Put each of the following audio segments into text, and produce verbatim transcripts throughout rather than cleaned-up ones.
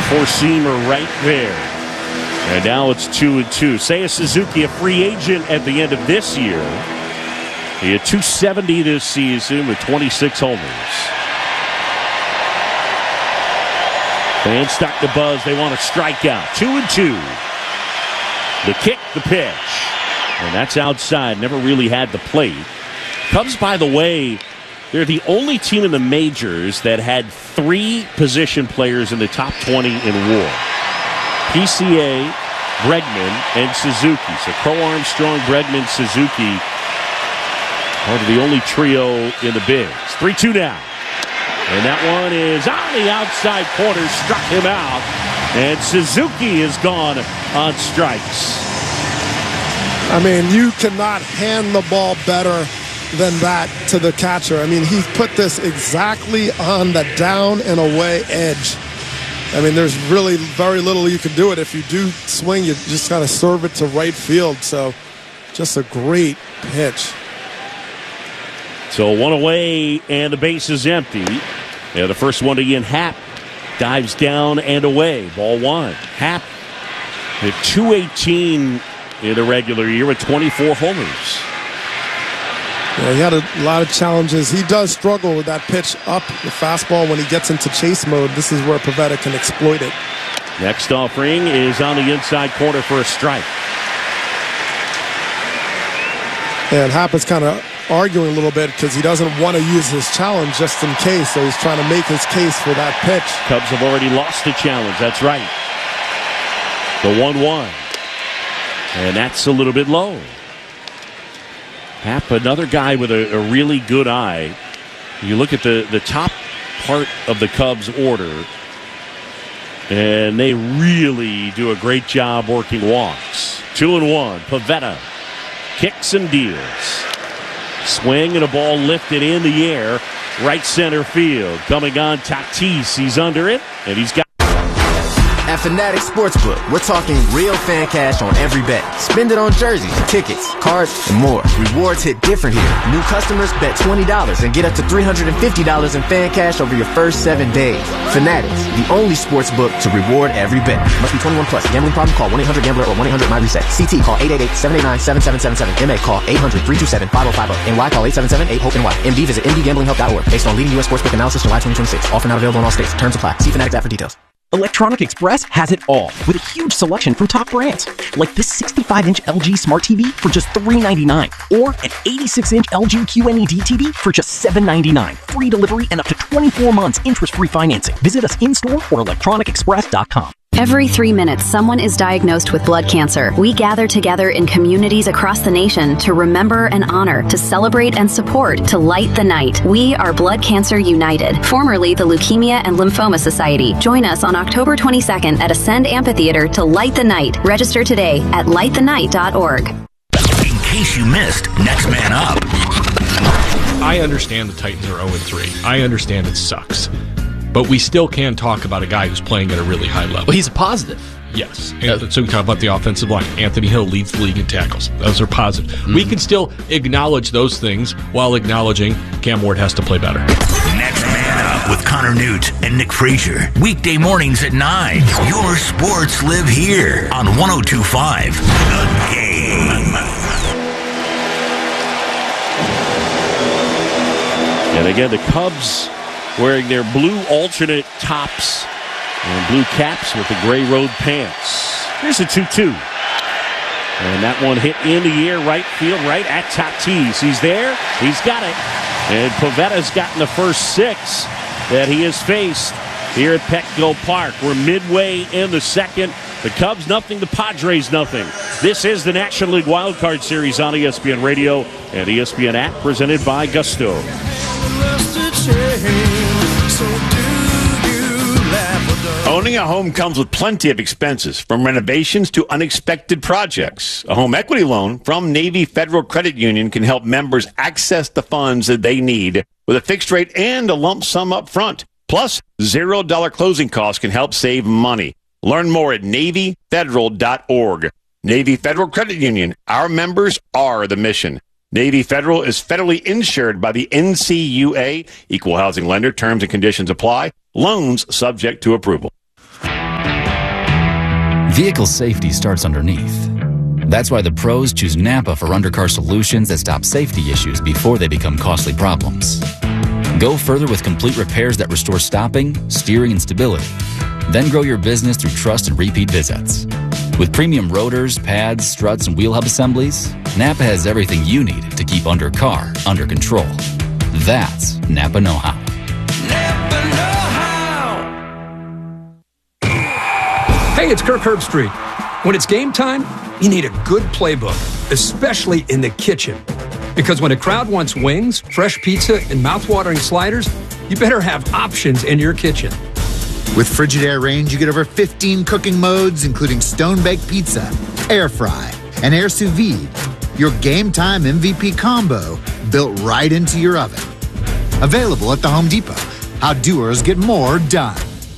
four-seamer right there. And now it's two and two. Seiya Suzuki, a free agent at the end of this year. He had two seventy this season with twenty-six homers. Fans start to buzz. They want a strikeout. Two and two. The kick, the pitch. And that's outside. Never really had the plate. Cubs, by the way, they're the only team in the majors that had three position players in the top twenty in WAR. P C A, Bregman, and Suzuki. So Crow Armstrong, Bregman, Suzuki, part of the only trio in the bigs. three two now. And that one is on the outside corner, struck him out. And Suzuki is gone on strikes. I mean, you cannot hand the ball better than that to the catcher. I mean, he put this exactly on the down and away edge. I mean, there's really very little you can do it. If you do swing, you just got to serve it to right field. So just a great pitch. So one away and the base is empty. Yeah, the first one to Ian Happ dives down and away. Ball one. Happ hit two eighteen in the regular year with twenty-four homers. Yeah, he had a lot of challenges. He does struggle with that pitch up the fastball when he gets into chase mode. This is where Pivetta can exploit it. Next offering is on the inside corner for a strike. And Happ is kind of arguing a little bit because he doesn't want to use his challenge just in case. So he's trying to make his case for that pitch. Cubs have already lost the challenge. That's right. The one one. And that's a little bit low. Happ, another guy with a, a really good eye. You look at the, the top part of the Cubs order, and they really do a great job working walks. Two and one. Pivetta kicks and deals. Swing and a ball lifted in the air. Right center field. Coming on Tatis. He's under it, and he's got. At Fanatics Sportsbook, we're talking real fan cash on every bet. Spend it on jerseys, tickets, cards, and more. Rewards hit different here. New customers bet twenty dollars and get up to three hundred fifty dollars in fan cash over your first seven days. Fanatics, the only sportsbook to reward every bet. Must be twenty-one plus. Gambling problem? Call one eight hundred gambler or one eight hundred my reset. C T, call eight eight eight, seven eight nine, seven seven seven seven. M A, call eight hundred, three two seven, five oh five oh. N Y, call eight seven seven, eight, hope N Y. M D, visit m d gambling help dot org. Based on leading U S sportsbook analysis July twenty twenty-six. Offer not available in all states. Terms apply. See Fanatics app for details. Electronic Express has it all, with a huge selection from top brands, like this sixty-five inch L G Smart T V for just three ninety-nine, or an eighty-six inch L G Q N E D T V for just seven ninety-nine. Free delivery and up to twenty-four months interest-free financing. Visit us in-store or electronic express dot com. Every three minutes, someone is diagnosed with blood cancer. We gather together in communities across the nation to remember and honor, to celebrate and support, to light the night. We are Blood Cancer United, formerly the Leukemia and Lymphoma Society. Join us on October twenty-second at Ascend Amphitheater to light the night. Register today at light the night dot org. In case you missed, Next Man Up. I understand the Titans are oh and three. I understand it sucks. But we still can talk about a guy who's playing at a really high level. Well, he's a positive. Yes. And so we talk about the offensive line. Anthony Hill leads the league in tackles. Those are positive. Mm-hmm. We can still acknowledge those things while acknowledging Cam Ward has to play better. Next Man Up with Connor Newt and Nick Frazier. Weekday mornings at nine. Your sports live here on one oh two point five The Game. And again, the Cubs wearing their blue alternate tops and blue caps with the gray road pants. Here's a two two. And that one hit in the air, right field, right at Tatis. He's there. He's got it. And Pivetta's gotten the first six that he has faced here at Petco Park. We're midway in the second. The Cubs nothing, the Padres nothing. This is the National League Wild Card Series on E S P N Radio and E S P N app, presented by Gusto. Owning a home comes with plenty of expenses, from renovations to unexpected projects. A home equity loan from Navy Federal Credit Union can help members access the funds that they need with a fixed rate and a lump sum up front. Plus, zero dollar closing costs can help save money. Learn more at navy federal dot org. Navy Federal Credit Union. Our members are the mission. Navy Federal is federally insured by the N C U A. Equal housing lender. Terms and conditions apply. Loans subject to approval. Vehicle safety starts underneath. That's why the pros choose Napa for undercar solutions that stop safety issues before they become costly problems. Go further with complete repairs that restore stopping, steering, and stability. Then grow your business through trust and repeat visits. With premium rotors, pads, struts, and wheel hub assemblies, Napa has everything you need to keep undercar under control. That's Napa know-how. Napa know-how. Hey, it's Kirk Herbstreit. When it's game time, you need a good playbook, especially in the kitchen. Because when a crowd wants wings, fresh pizza, and mouthwatering sliders, you better have options in your kitchen. With Frigidaire range, you get over fifteen cooking modes, including stone-baked pizza, air fry, and air sous vide. Your game time M V P combo built right into your oven. Available at the Home Depot. How doers get more done.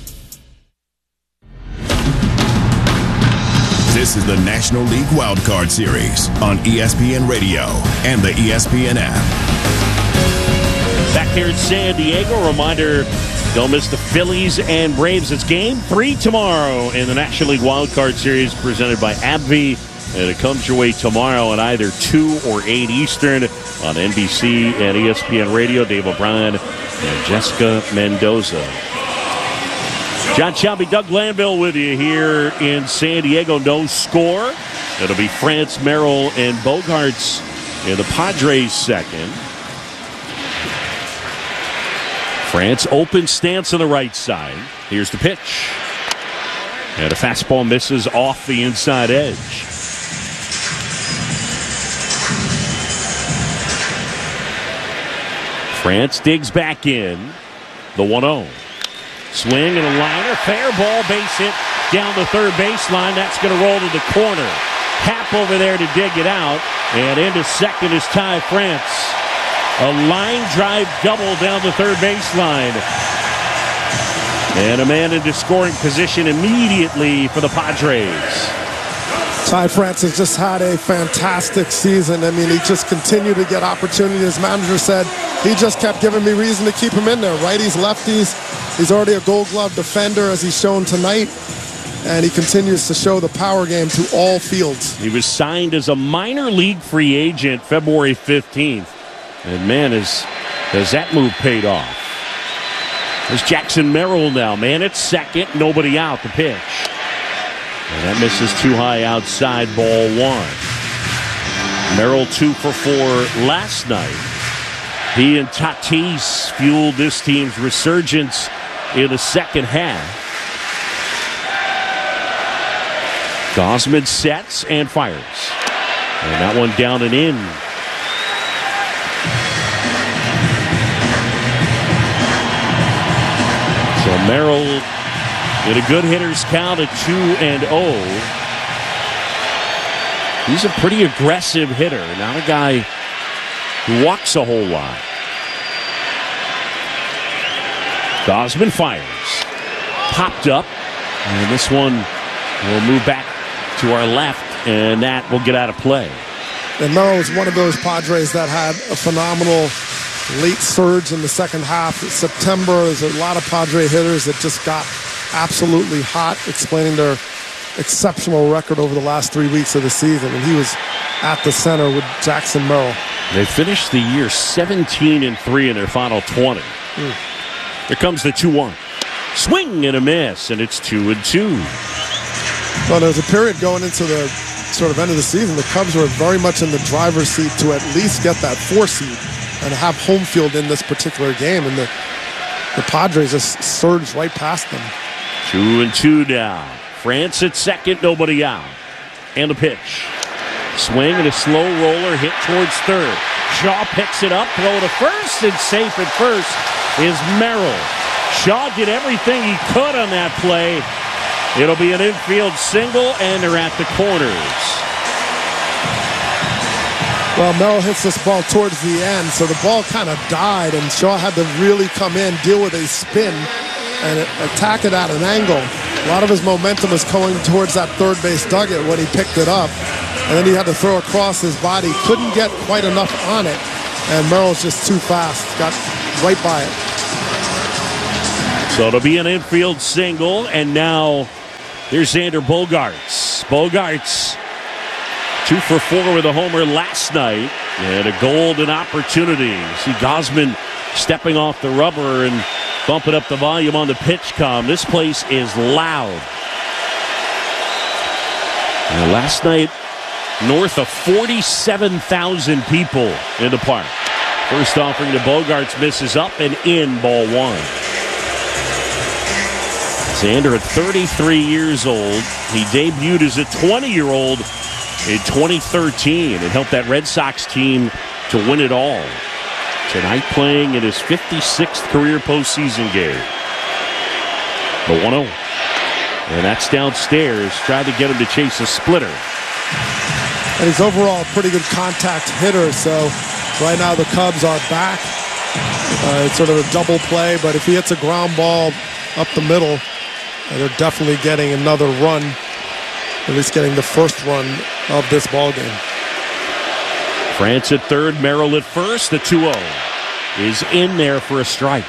This is the National League Wildcard Series on E S P N Radio and the E S P N app. Back here in San Diego, reminder, don't miss the Phillies and Braves. It's game three tomorrow in the National League Wildcard Series presented by AbbVie. And it comes your way tomorrow at either two or eight Eastern on N B C and E S P N Radio. Dave O'Brien and Jessica Mendoza. John Shelby, Doug Glanville with you here in San Diego. No score. It'll be France, Merrill, and Bogaerts in the Padres second. France open stance on the right side. Here's the pitch. And a fastball misses off the inside edge. France digs back in. The one oh. Swing and a liner. Fair ball, base hit down the third baseline. That's going to roll to the corner. Happ over there to dig it out. And into second is Ty France. A line drive double down the third baseline. And a man into scoring position immediately for the Padres. Ty France has just had a fantastic season. I mean, he just continued to get opportunities. His manager said he just kept giving me reason to keep him in there. Righties, lefties. He's already a Gold Glove defender, as he's shown tonight. And he continues to show the power game to all fields. He was signed as a minor league free agent February fifteenth. And, man, is, has that move paid off. There's Jackson Merrill now. Man, it's second. Nobody out. The pitch. And that misses too high outside, ball one. Merrill two for four last night. He and Tatis fueled this team's resurgence in the second half. Gausman sets and fires. And that one down and in. So Merrill in a good hitter's count at two and oh. He's a pretty aggressive hitter, not a guy who walks a whole lot. Gausman fires. Popped up. And this one will move back to our left, and that will get out of play. And Merrill was one of those Padres that had a phenomenal late surge in the second half. September, there's a lot of Padre hitters that just got absolutely hot, explaining their exceptional record over the last three weeks of the season. And he was at the center with Jackson Merrill. They finished the year seventeen and three in their final twenty. Mm. Here comes the two one. Swing and a miss, and it's two and two. Well, there was a period going into the sort of end of the season. The Cubs were very much in the driver's seat to at least get that four seed and have home field in this particular game. And the, the Padres just surged right past them. Two and two down. France at second, nobody out. And a pitch. Swing and a slow roller hit towards third. Shaw picks it up, throw to first, and safe at first is Merrill. Shaw did everything he could on that play. It'll be an infield single, and they're at the corners. Well, Merrill hits this ball towards the end, so the ball kind of died, and Shaw had to really come in, deal with a spin, and attack it at an angle. A lot of his momentum is going towards that third base dugout when he picked it up, and then he had to throw across his body. Couldn't get quite enough on it, and Merrill's just too fast. Got right by it. So it'll be an infield single, and now There's Xander Bogaerts. Bogaerts, two for four with a homer last night. And a golden opportunity. See Gausman stepping off the rubber and bumping up the volume on the pitch com. This place is loud. And last night, north of forty-seven thousand people in the park. First offering to Bogaerts misses up and in, ball one. Xander at thirty-three years old. He debuted as a twenty-year-old in twenty thirteen and helped that Red Sox team to win it all. Tonight playing in his fifty-sixth career postseason game. The one oh. And that's downstairs. Tried to get him to chase a splitter. And he's overall a pretty good contact hitter, so right now the Cubs are back. Uh, it's sort of a double play, but if he hits a ground ball up the middle, they're definitely getting another run, at least getting the first run of this ball game. France at third, Merrill at first. The two oh is in there for a strike.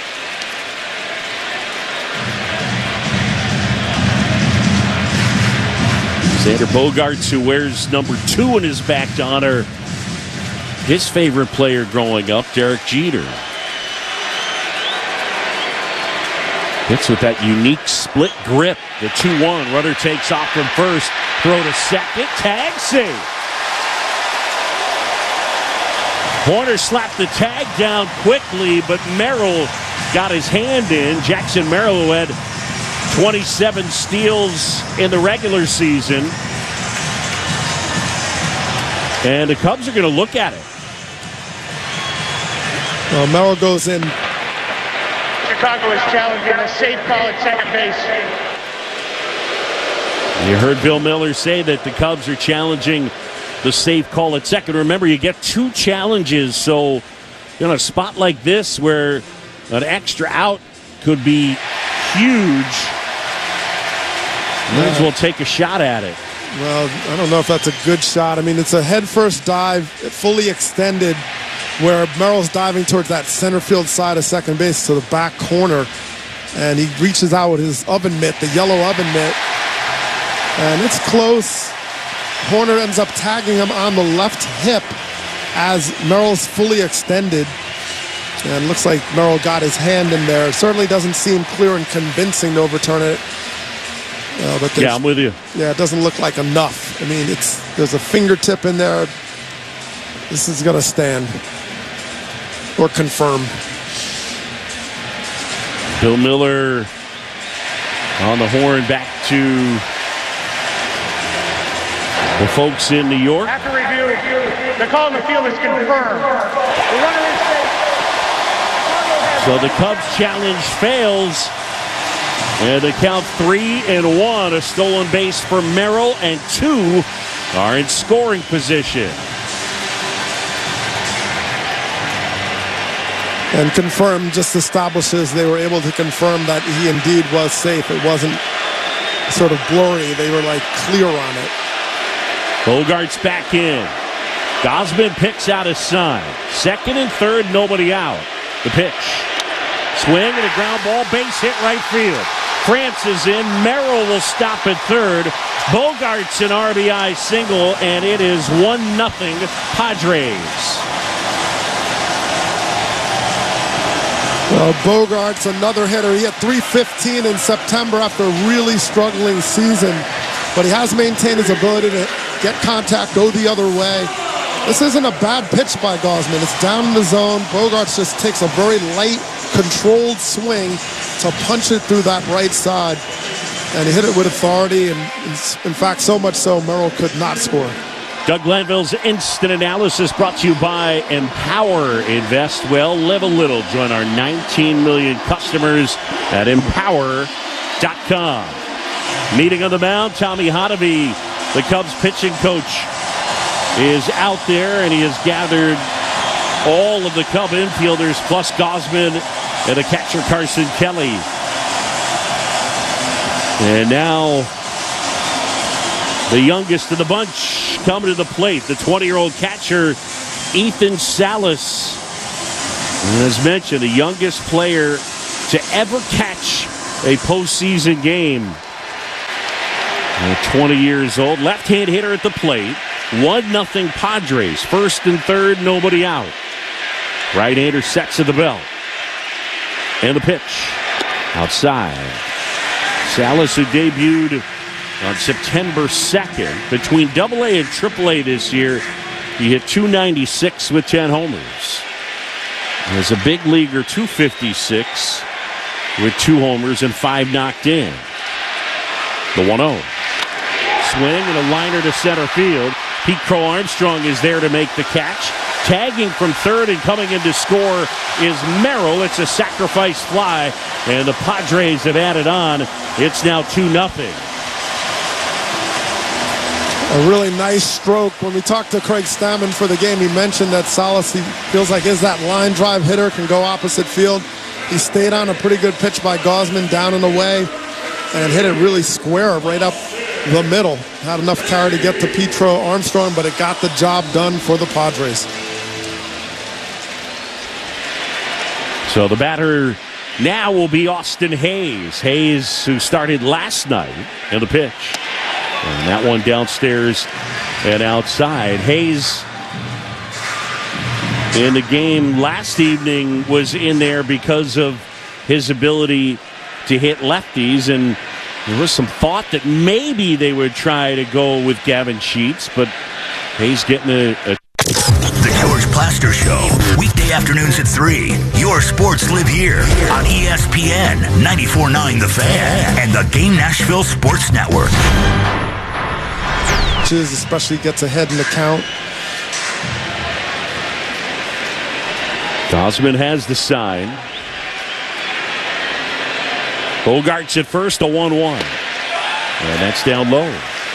Xander Bogaerts, who wears number two in his back to honor his favorite player growing up, Derek Jeter. Hits with that unique split grip. The two one. Runner takes off from first. Throw to second. Tag save. Horner slapped the tag down quickly, but Merrill got his hand in. Jackson Merrill, who had twenty-seven steals in the regular season. And the Cubs are going to look at it. Well, Merrill goes in. Chicago is challenging a safe call at second base. You heard Bill Miller say that the Cubs are challenging the safe call at second. Remember, you get two challenges, so you know, a spot like this where an extra out could be huge, might as well take a shot at it. Well, I don't know if that's a good shot. I mean, it's a head-first dive, fully extended, where Merrill's diving towards that center field side of second base to the back corner, and he reaches out with his oven mitt, the yellow oven mitt, and it's close. Horner ends up tagging him on the left hip as Merrill's fully extended, and looks like Merrill got his hand in there. It certainly doesn't seem clear and convincing to overturn it. Uh, but yeah, I'm with you. Yeah, it doesn't look like enough. I mean, it's there's a fingertip in there. This is going to stand or confirm. Bill Miller on the horn back to the folks in New York. After review, the call in the field is confirmed. The runner is safe. So the Cubs challenge fails. And they count three and one. A stolen base for Merrill, and two are in scoring position. And confirmed just establishes they were able to confirm that he indeed was safe. It wasn't sort of blurry. They were like clear on it. Bogaerts back in. Gausman picks out his sign. Second and third, nobody out. The pitch. Swing and a ground ball, base hit right field. France is in. Merrill will stop at third. Bogaerts an R B I single, and it is one nothing Padres. Well, Bogaerts, another hitter. He had three fifteen in September after a really struggling season, but he has maintained his ability to get contact, go the other way. This isn't a bad pitch by Gausman. It's down in the zone. Bogaerts just takes a very light, controlled swing to punch it through that right side, and he hit it with authority, and in fact so much so Merrill could not score. Doug Glanville's instant analysis brought to you by Empower. Invest well, live a little. Join our nineteen million customers at empower dot com. Meeting on the mound, Tommy Hotovy, the Cubs pitching coach, is out there, and he has gathered all of the Cub infielders plus Gausman and the catcher Carson Kelly. And now the youngest of the bunch coming to the plate, the twenty-year-old catcher Ethan Salas. And as mentioned, the youngest player to ever catch a postseason game. twenty years old, left-hand hitter at the plate. one nothing Padres. First and third, nobody out. Right-hander sets at the belt. And the pitch. Outside. Salas, who debuted on September second. Between double A and triple A this year, he hit two ninety-six with ten homers. As a big leaguer, two fifty-six with two homers and five knocked in. The one oh. Swing and a liner to center field. Pete Crow Armstrong is there to make the catch. Tagging from third and coming in to score is Merrill. It's a sacrifice fly, and the Padres have added on. It's now two nothing. A really nice stroke. When we talked to Craig Stammen for the game, he mentioned that Salas, he feels like is that line drive hitter, can go opposite field. He stayed on a pretty good pitch by Gausman down and away and hit it really square right up the middle. Had enough carry to get to Petro Armstrong, but it got the job done for the Padres. So the batter now will be Austin Hayes. Hayes, who started last night in the pitch. And that one downstairs and outside. Hayes in the game last evening was in there because of his ability to hit lefties, and there was some thought that maybe they would try to go with Gavin Sheets, but Hayes getting a, a The George Plaster Show, weekday afternoons at three. Your sports live here on E S P N ninety-four point nine The Fan and the Game Nashville Sports Network. Especially gets ahead in the count. Gausman has the sign. Bogarts at first, a one one. And that's down low.